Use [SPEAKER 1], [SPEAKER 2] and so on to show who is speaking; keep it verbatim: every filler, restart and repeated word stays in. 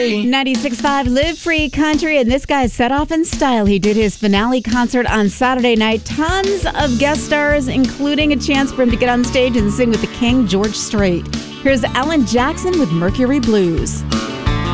[SPEAKER 1] ninety-six point five Live Free Country, and this guy set off in style. He did his finale concert on Saturday night. Tons of guest stars, including a chance for him to get on stage and sing with the King, George Strait. Here's Alan Jackson with Mercury Blues.